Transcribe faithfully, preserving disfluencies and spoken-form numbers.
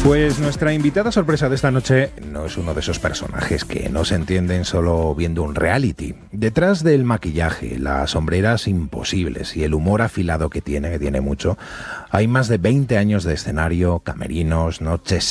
Pues nuestra invitada sorpresa de esta noche no es uno de esos personajes que no se entienden solo viendo un reality. Detrás del maquillaje, las sombreras imposibles y el humor afilado que tiene, que tiene mucho, hay más de veinte años de escenario, camerinos, noches